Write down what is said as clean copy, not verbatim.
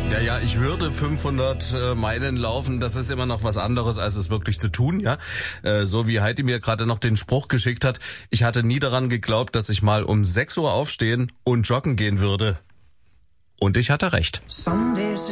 Ja, ich würde 500 Meilen laufen, das ist immer noch was anderes, als es wirklich zu tun, ja. So wie Heidi mir gerade noch den Spruch geschickt hat, ich hatte nie daran geglaubt, dass ich mal um 6 Uhr aufstehen und joggen gehen würde. Und ich hatte recht.